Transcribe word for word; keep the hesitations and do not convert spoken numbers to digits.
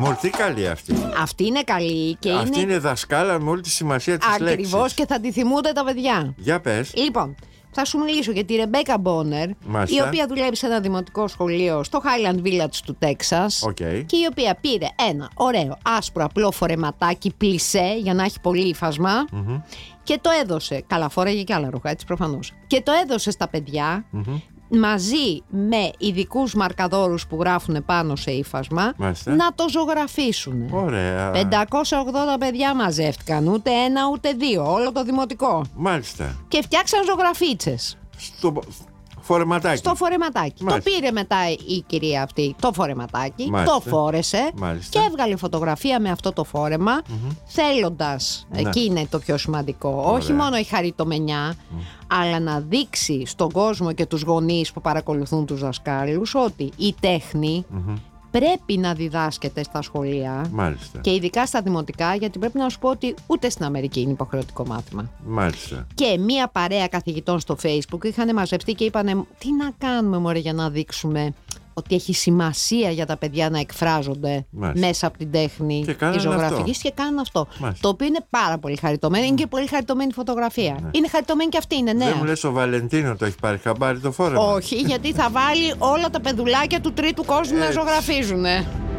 Μορτή καλή αυτή. Αυτή είναι καλή και Αυτή είναι. είναι δασκάλα με όλη τη σημασία της λέξης. Ακριβώς, και θα τη θυμούνται τα παιδιά. Για πες. Λοιπόν, θα σου μιλήσω για τη Ρεμπέκα Μπόνερ, Μάλιστα. η οποία δουλεύει σε ένα δημοτικό σχολείο στο Highland Village του Τέξας. Okay. Και η οποία πήρε ένα ωραίο άσπρο απλό φορεματάκι πλισέ για να έχει πολύ υφασμα Mm-hmm. και το έδωσε. Καλά, φόραγε και άλλα ρούχα, έτσι προφανώς. Και το έδωσε στα παιδιά. Mm-hmm. Μαζί με ειδικούς μαρκαδόρους που γράφουν πάνω σε ύφασμα. Μάλιστα. Να το ζωγραφίσουν. Ωραία. πεντακόσια ογδόντα παιδιά μαζεύτηκαν, ούτε ένα ούτε δύο, όλο το δημοτικό. Μάλιστα. Και φτιάξαν ζωγραφίτσες. Στο φορεματάκι. Στο φορεματάκι. Μάλιστα. Το πήρε μετά η κυρία αυτή το φορεματάκι, Μάλιστα. το φόρεσε. Μάλιστα. Και έβγαλε φωτογραφία με αυτό το φόρεμα, Mm-hmm. θέλοντας, Ναι. εκεί είναι το πιο σημαντικό, Ωραία. όχι μόνο η χαριτομενιά, Mm. αλλά να δείξει στον κόσμο και τους γονείς που παρακολουθούν τους δασκάλους ότι η τέχνη Mm-hmm. πρέπει να διδάσκεται στα σχολεία. Μάλιστα. Και ειδικά στα δημοτικά, γιατί πρέπει να σου πω ότι ούτε στην Αμερική είναι υποχρεωτικό μάθημα. Μάλιστα. Και μία παρέα καθηγητών στο Facebook είχαν μαζευτεί και είπανε, τι να κάνουμε μωρέ για να δείξουμε ότι έχει σημασία για τα παιδιά να εκφράζονται Μάλιστα. μέσα από την τέχνη Και τη κάνανε ζωγραφική, αυτό. και κάνουν αυτό. Μάλιστα. Το οποίο είναι πάρα πολύ χαριτωμένο. Είναι και πολύ χαριτωμένη φωτογραφία. Ναι. Είναι χαριτωμένη και αυτή, είναι νέα. Δεν μου λες ο Βαλεντίνο το έχει πάρει χαμπάρι το φόρεμα. Όχι, γιατί θα βάλει όλα τα παιδουλάκια του τρίτου κόσμου να Έτσι. ζωγραφίζουνε.